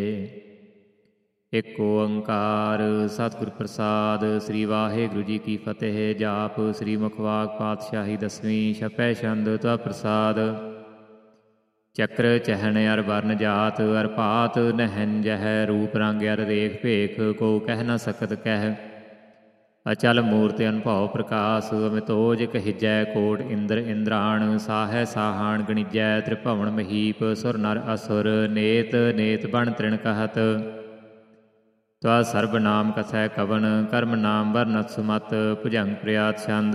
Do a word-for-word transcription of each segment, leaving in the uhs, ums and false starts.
ਇਕ ਓੰਕਾਰ ਸਤਿਗੁਰ ਪ੍ਰਸਾਦ। ਸ੍ਰੀ ਵਾਹਿਗੁਰੂ ਜੀ ਕੀ ਫਤਿਹ। ਜਾਪ ਸ੍ਰੀ ਮੁਖਵਾਕ ਪਾਤਸ਼ਾਹੀ ਦਸਵੀਂ ਛਪੈ ਛੰਦ ਤੁਆ ਪ੍ਰਸਾਦ। ਚੱਕਰ ਚਹਿਣ ਅਰ ਵਰਨ ਜਾਤ ਅਰ ਭਾਤ ਨਹਿਨ ਜਹ ਰੂਪ ਰੰਗ ਅਰ ਰੇਖ ਭੇਖ ਕੋ ਕਹਿ ਨ ਸਕਤ ਕਹਿ। ਅਚਲ ਮੂਰਤਿ ਅਨੁਭਉ ਪ੍ਰਕਾਸ਼ ਅਮਿਤੋਜ ਕਹਿਜੈ ਕੋਟ ਇੰਦਰ ਇੰਦਰਾਣ ਸਾਹੈ ਸਾਹਾਣ ਗਣਿਜੈ ਤ੍ਰਿਭਵਨ ਮਹੀਪ ਸੁਰ ਨਰ ਅਸੁਰ ਨੇਤ ਨੇਤ ਬਣ ਤ੍ਰਿਣ कहत। ਤਵਾ ਸਰਬ ਨਾਮ ਕਥੈ ਕਵਨ ਕਰਮ ਨਾਮ ਵਰਨਤ ਸੁਮਤ ਭੁਜੰਗ ਪ੍ਰਿਆਤ ਛੰਦ।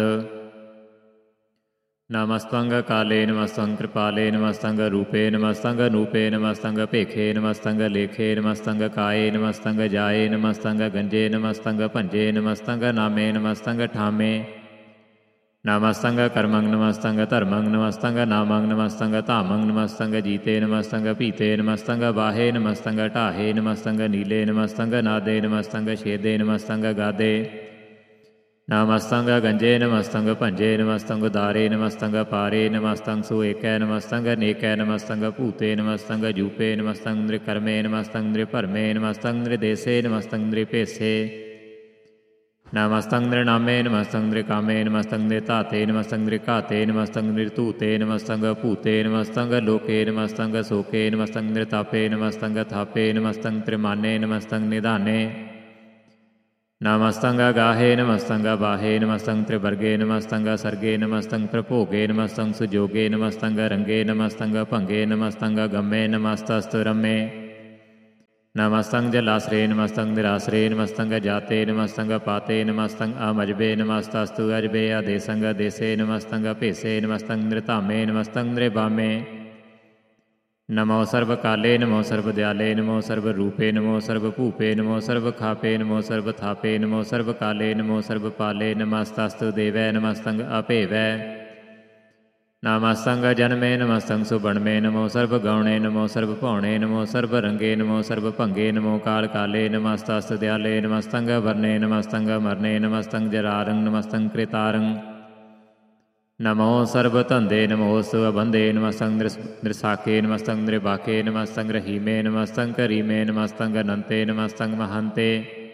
ਨਮਸਤੰਗ ਕਾਲੇ ਨਮਸਤੰਗ ਕ੍ਰਿਪਾਲੇ ਨਮਸਤੰਗ ਰੂਪੇ ਨਮਸਤੰਗ ਅਨੂਪੇ ਨਮਸਤੰਗ ਭੇਖੇ ਨਮਸਤੰਗ ਲੇਖੇ ਨਮਸਤੰਗ ਕਾਏ ਨਮਸਤੰਗ ਜਾਏ ਨਮਸਤੰਗ ਗੰਜੇ ਨਮਸਤੰਗ ਭੰਜੇ ਨਮਸਤੰਗ ਨਾਮੇ ਨਮਸਤੰਗ ਠਾਮੇ। ਨਮਸਤੰਗ ਕਰਮੰਗ ਨਮਸਤੰਗ ਧਰਮੰਗ ਨਮਸਤੰਗ ਨਾਮੰਗ ਨਮਸਤੰਗ ਧਾਮੰਗ ਨਮਸਤੰਗ ਜੀਤੇ ਨਮਸਤੰਗ ਪੀਤੇ ਨਮਸਤੰਗ ਬਾਹੇ ਨਮਸਤੰਗ ਢਾਹੇ ਨਮਸਤੰਗ ਨੀਲੇ ਨਮਸਤੰਗ ਨਾਦੇ ਨਮਸਤੰਗ ਛੇਦੇ ਨਮਸਤੰਗ ਗਾਦੇ। ਨਮਸਤੰਗ ਗੰਜੇ ਨਮਸਤੰਗ ਭੰਜੇ ਨਮਸਤੰਗ ਦਾਰੇ ਨਮਸਤੰਗ ਪਾਰੇ ਨਮਸਤੰਗ ਸੁਏਕੈ ਨਮਸਤੰਗ ਨੇਕੈ ਨਮਸਤੰਗ ਭੂਤੇ ਨਮਸਤੰਗ ਜੂਪੇ ਨਮਸਤੰਗ ਨ੍ਰਿਕਰਮੇ ਨਮਸਤੰਗ ਨ੍ਰਿਭਰਮੇ ਨਮਸਤੰਗ ਨ੍ਰਿਦੇਸੇ ਨਮਸਤੰਗ ਨ੍ਰਿਭੇਸੇ। ਨਮਸਤੰਗ ਨ੍ਰਿਨਾਮੇ ਨਮਸਤੰਗ ਨ੍ਰਿਕਾਮੇ ਨਮਸਤੰਗ ਨ੍ਰਿਧਾਤੇ ਨਮਸਤੰਗ ਨ੍ਰਿਘਾਤੇ ਨਮਸਤੰਗ ਨ੍ਰਿਧੂਤੇ ਨਮਸਤੰਗ ਭੂਤੇ ਨਮਸਤੰਗ ਲੋਕੇ ਨਮਸਤੰਗ ਸੋਕੇ ਨਮਸਤੰਗ ਨ੍ਰਿਤਾਪੇ ਨਮਸਤੰਗ ਥਾਪੇ ਨਮਸਤੰਗ ਤ੍ਰਿਮਾਨੇ ਨਮਸਤੰਗ ਨਿਧਾਨੇ। ਨਮਸਤੰਗ ਗਾਹੇ ਨਮਸਤੰਗ ਬਾਹੇ ਨਮਸਤੰਗ ਤ੍ਰਿਵਰਗੇ ਨਮਸਤੰਗ ਸਰਗੇ ਨਮਸਤੰਗ ਪ੍ਰਭੋਗੇ ਨਮਸਤੰਗ ਸੁਜੋਗੇ ਨਮਸਤੰਗ ਰੰਗੇ ਨਮਸਤੰਗ ਭੰਗੇ ਨਮਸਤੰਗ ਗੰਮੇ ਨਮਸਤਸਤੁ ਰੰਮੇ। ਨਮਸਤੰਗ ਜਲਾਸਰੇ ਨਮਸਤੰਗ ਨਿਰਾਸਰੇ ਨਮਸਤੰਗ ਜਾਤੇ ਨਮਸਤੰਗ ਪਾਤੇ ਨਮਸਤੰਗ ਅਮਜਬੇ ਨਮਸਤਸਤੁ ਅਜਬੇ ਆਦੇਸੰਗ ਦੇਸੇ ਨਮਸਤੰਗ ਭੇਸੇ ਨਮਸਤੰਗ ਨ੍ਰਿਧਾਮੇ ਨਮਸਤੰਗ ਨ੍ਰਿਭਾਮੇ। ਨਮੋ ਸਰਬ ਕਾਲੇ ਨਮੋ ਸਰਬ ਦਿਆਲੇ ਨਮੋ ਸਰਬ ਰੂਪੇ ਨਮੋ ਸਰਬ ਭੂਪੇ ਨਮੋ ਸਰਬ ਖਾਪੇ ਨਮੋ ਸਰਬ ਥਾਪੇ ਨਮੋ ਸਰਬ ਕਾਲੇ ਨਮੋ ਸਰਬ ਪਾਲੇ ਨਮਸਤਸਤੁ ਦੇਵੈ ਨਮਸਤੰਗ ਅਭੇਵੈ। ਨਮਸਤੰਗ ਜਨਮੇ ਨਮਸਤੰਗ ਸੁਬਣਮੇ ਨਮੋ ਸਰਬ ਗੌਣੇ ਨਮੋ ਸਰਬ ਭੌਣੇ ਨਮੋ ਸਰਬ ਰੰਗੇ ਨਮੋ ਸਰਬ ਭੰਗੇ ਨਮੋ ਕਾਲ ਕਾਲੇ ਨਮਸਤਸਤੁ ਦਿਆਲੇ ਨਮਸਤੰਗ ਵਰਨੇ ਨਮਸਤੰਗ ਮਰਨੇ ਨਮਸਤੰਗ ਜਰਾਰੰਗ ਨਮਸਤੰਗ ਕ੍ਰਿਤਾਰੰਗ। ਨਮੋ ਸਰਬ ਧੰਦੇ ਨਮੋਸਤੁ ਅਬੰਧੇ ਨਮਸਤੰਗ ਨ੍ਰਿਸਾਕੇ ਨਮਸਤੰਗ ਨ੍ਰਿਬਾਕੇ ਨਮਸਤੰਗ ਰਹੀਮੇ ਨਮਸਤੰਗ ਕਰੀਮੇ ਨਮਸਤੰਗ ਅਨੰਤੇ ਨਮਸਤੰਗ ਮਹੰਤੇ।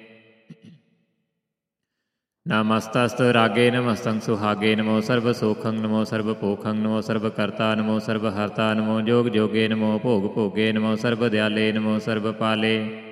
ਨਮਸਤਸਤੁ ਰਾਗੇ ਨਮਸਤੰਗ ਸੁਹਾਗੇ ਨਮੋ ਸਰਬ ਸੋਖੰਗ ਨਮੋ ਸਰਬ ਪੋਖੰਗ ਨਮੋ ਸਰਬ ਕਰਤਾ ਨਮੋ ਸਰਬ ਹਰਤਾ ਨਮੋ ਜੋਗ ਜੋਗੇ ਨਮੋ ਭੋਗ ਭੋਗੇ ਨਮੋ ਸਰਬ ਦਿਆਲੇ ਨਮੋ ਸਰਬ ਪਾਲੇ।